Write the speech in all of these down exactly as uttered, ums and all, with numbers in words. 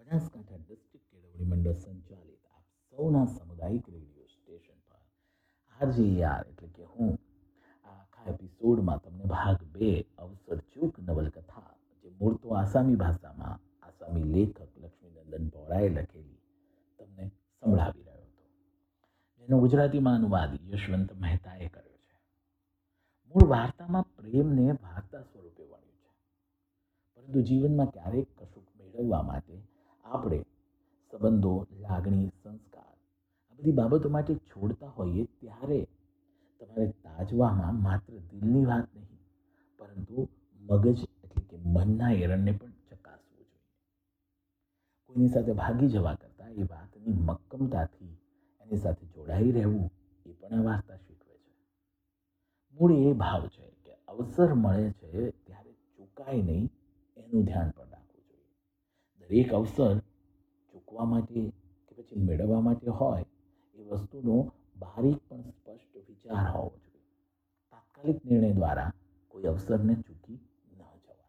Banaskantha district કેળવણી મંડળ સંચાલિત આપ સૌના સામુદાયિક રેડિયો સ્ટેશન પર આજે યાર એટલે કે હું આ આખા એપિસોડમાં તમને ભાગ બે અવસર ચૂક નવલકથા જે મૂળ તો આસામી ભાષામાં આસામી લેખક લક્ષ્મીનંદન બોરાએ લખેલી તમને સંભળાવી રહ્યો હતો, જેનો ગુજરાતીમાં અનુવાદ યશવંત મહેતાએ કર્યો છે. મૂળ વાર્તામાં પ્રેમને વાર્તા સ્વરૂપે વણ્યું છે, પરંતુ જીવનમાં ક્યારેક કશુંક મેળવવા માટે આપણે સંબંધો, લાગણી, સંસ્કાર આ બધી બાબતો માટે છોડતા હોઈએ ત્યારે તમારે તાજવામાં માત્ર દિલની વાત નહીં, પરંતુ મગજ એટલે કે મનના એરણને પણ ચકાસવું જોઈએ. કોઈની સાથે ભાગી જવા કરતાં એ વાતની મક્કમતાથી એની સાથે જોડાઈ રહેવું એ પણ આ વાર્તા શીખવે છે. મૂળ એ ભાવ છે કે અવસર મળે છે ત્યારે ચૂકાય નહીં એનું ધ્યાન પણ રાખવું જોઈએ. દરેક અવસર ચૂકવા માટે કે પછી મેળવવા માટે હોય એ વસ્તુનો બારીક પણ સ્પષ્ટ વિચાર હોવો જોઈએ. તાત્કાલિક નિર્ણય દ્વારા કોઈ અવસરને ચૂકી ન જવાય.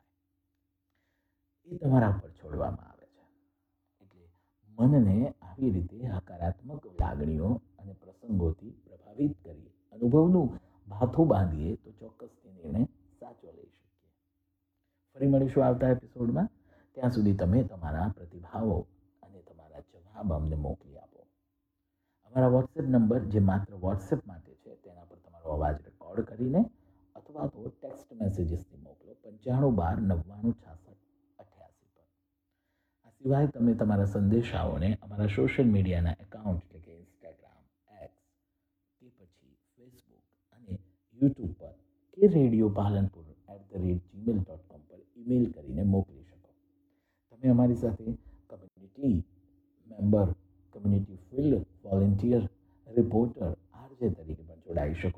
એ તમારા પર છોડવામાં આવે છે. એટલે મનને આવી રીતે હકારાત્મક લાગણીઓ અને પ્રસંગોથી પ્રભાવિત કરી અનુભવનું ભાથું બાંધીએ તો ચોક્કસ તે નિર્ણય સાચો લઈ શકીએ. ફરી મળીશું આવતા એપિસોડમાં. ત્યાં સુધી તમે તમારા પ્રતિભાવો અને તમારા જવાબ અમને મોકલી આપો. અમારા વોટ્સએપ નંબર, જે માત્ર વોટ્સએપ માટે છે, તેના પર તમારો અવાજ રેકોર્ડ કરીને અથવા તો ટેક્સ્ટ મેસેજીસથી મોકલો પંચાણું બાર નવ્વાણું છાસઠ અઠ્યાસી પર. આ સિવાય તમે તમારા સંદેશાઓને અમારા સોશિયલ મીડિયાના એકાઉન્ટ એટલે કે ઇન્સ્ટાગ્રામ, એક્સ, તે પછી ફેસબુક અને યુટ્યુબ પર કે radio Palanpur at the rate Gmail dot com પર ઈમેલ કરીને મોકલી શકો. તમે અમારી સાથે community member, community field volunteer, reporter, RJ તરીકે પણ જોડાઈ શકો.